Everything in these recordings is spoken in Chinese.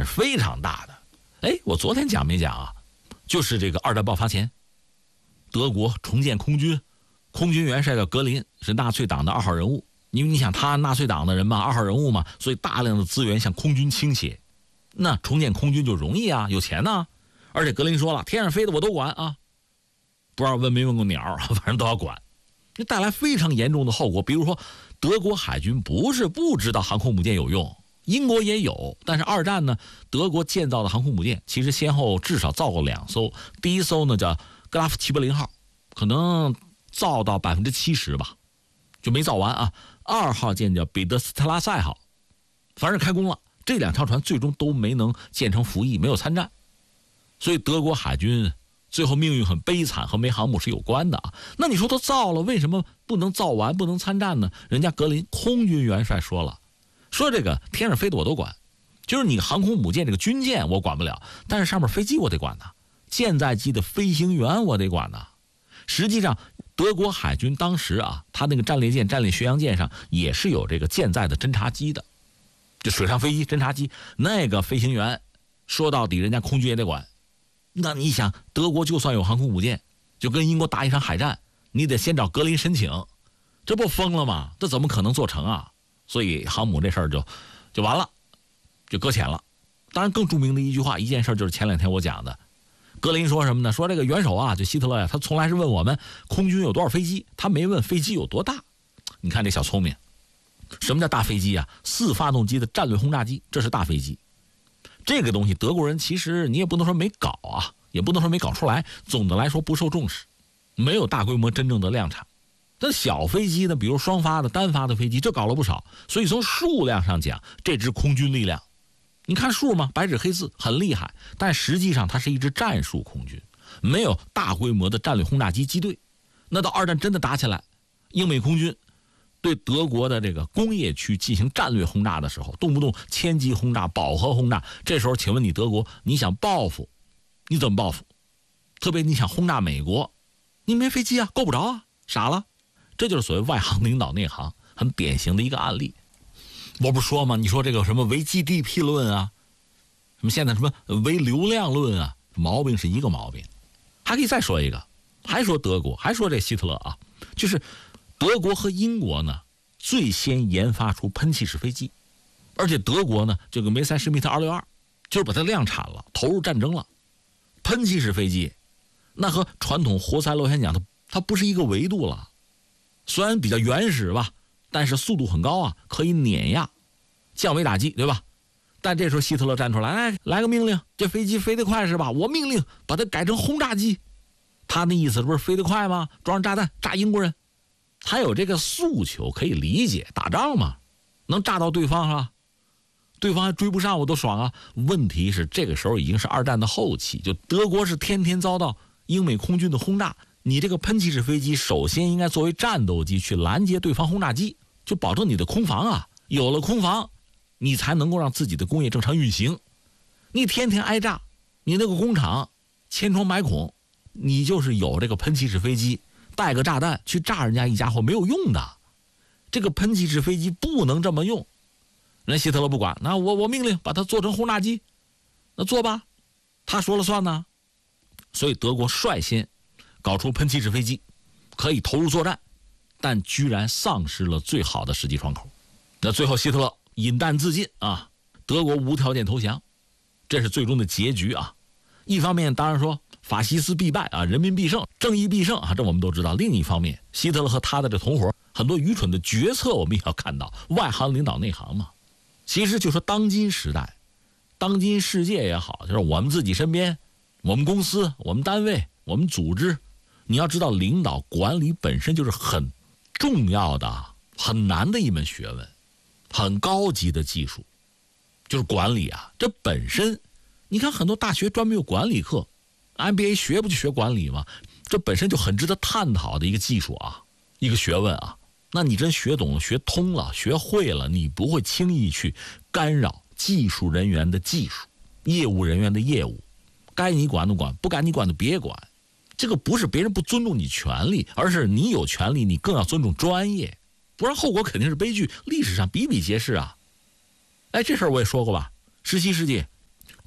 非常大的。我昨天讲没讲啊？就是这个二战爆发前，德国重建空军，空军元帅叫格林，是纳粹党的2号人物。因为你想他纳粹党的人嘛，2号人物嘛，所以大量的资源向空军倾斜。那重建空军就容易啊，有钱呢。而且格林说了，天上飞的我都管啊，不知道问没问过鸟，反正都要管。这带来非常严重的后果，比如说德国海军不是不知道航空母舰有用，英国也有，但是二战呢，德国建造的航空母舰其实先后至少造过2艘，第一艘呢叫格拉夫齐柏林号，可能造到70%吧，就没造完啊。2号舰叫彼得斯特拉塞号，凡是开工了，这2条船最终都没能建成服役，没有参战，所以德国海军最后命运很悲惨，和没航母是有关的啊。那你说都造了，为什么不能造完，不能参战呢？人家格林空军元帅说了，说这个天上飞的我都管，就是你航空母舰这个军舰我管不了，但是上面飞机我得管呐，舰载机的飞行员我得管呐。实际上德国海军当时啊，他那个战列舰、战列巡洋舰上也是有这个舰载的侦察机的，就水上飞机侦察机，那个飞行员说到底人家空军也得管。那你想，德国就算有航空母舰，就跟英国打一场海战，你得先找格林申请，这不疯了吗？这怎么可能做成啊？所以航母这事儿就完了，就搁浅了。当然更著名的一件事就是前2天我讲的，格林说什么呢？说这个元首啊，就希特勒呀，他从来是问我们空军有多少飞机，他没问飞机有多大。你看这小聪明，什么叫大飞机啊？4发动机的战略轰炸机，这是大飞机。这个东西德国人其实你也不能说没搞啊，也不能说没搞出来，总的来说不受重视，没有大规模真正的量产。但小飞机呢，比如双发的、单发的飞机，这搞了不少。所以从数量上讲，这支空军力量，你看数嘛，白纸黑字很厉害，但实际上它是一支战术空军，没有大规模的战略轰炸机机队。那到二战真的打起来，英美空军对德国的这个工业区进行战略轰炸的时候，动不动千机轰炸、饱和轰炸，这时候请问你德国，你想报复，你怎么报复？特别你想轰炸美国，你没飞机啊，够不着啊，傻了。这就是所谓外行领导内行，很典型的一个案例。我不说吗？你说这个什么唯 GDP 论啊，什么现在什么唯流量论啊，毛病是一个毛病。还可以再说一个，还说德国，还说这希特勒啊，就是德国和英国呢最先研发出喷气式飞机，而且德国呢这个梅塞施密特262就是把它量产了，投入战争了。喷气式飞机那和传统活塞螺旋桨它不是一个维度了，虽然比较原始吧，但是速度很高啊，可以碾压降维打击，对吧？但这时候希特勒站出来，来个命令，这飞机飞得快是吧？我命令把它改成轰炸机。他那意思不是飞得快吗？装上炸弹炸英国人，他有这个诉求可以理解，打仗嘛，能炸到对方是吧？对方还追不上我都爽啊。问题是这个时候已经是二战的后期，就德国是天天遭到英美空军的轰炸，你这个喷气式飞机首先应该作为战斗机去拦截对方轰炸机，就保证你的空防啊，有了空防你才能够让自己的工业正常运行。你天天挨炸，你那个工厂千疮百孔，你就是有这个喷气式飞机带个炸弹去炸人家一家伙没有用的。这个喷气式飞机不能这么用，人希特勒不管，那我命令把它做成轰炸机，那做吧，他说了算呢。所以德国率先搞出喷气式飞机，可以投入作战，但居然丧失了最好的时机窗口。那最后希特勒饮弹自尽啊，德国无条件投降，这是最终的结局啊。一方面当然说法西斯必败啊，人民必胜，正义必胜啊，这我们都知道。另一方面，希特勒和他的这同伙很多愚蠢的决策，我们也要看到，外行领导内行嘛。其实就说当今时代，当今世界也好，就是我们自己身边，我们公司、我们单位、我们组织，你要知道，领导管理本身就是很重要的、很难的一门学问，很高级的技术，就是管理啊。这本身，你看很多大学专门有管理课 ，MBA 学不就学管理吗？这本身就很值得探讨的一个技术啊，一个学问啊。那你真学懂了、学通了、学会了，你不会轻易去干扰技术人员的技术、业务人员的业务，该你管的管，不该你管的别管。这个不是别人不尊重你权利，而是你有权利，你更要尊重专业，不然后果肯定是悲剧，历史上比比皆是啊。哎，这事儿我也说过吧，17世纪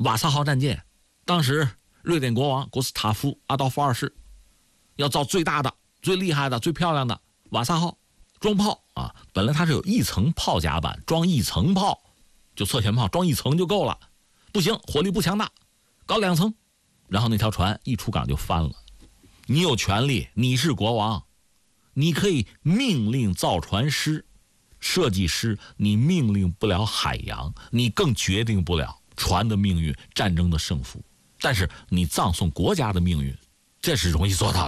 瓦萨号战舰，当时瑞典国王古斯塔夫·阿道夫二世要造最大的、最厉害的、最漂亮的瓦萨号装炮啊。本来它是有一层炮甲板，装一层炮，就侧舷炮装一层就够了，不行，火力不强大，搞2层，然后那条船一出港就翻了。你有权利，你是国王，你可以命令造船师、设计师，你命令不了海洋，你更决定不了船的命运、战争的胜负。但是你葬送国家的命运，这是容易做到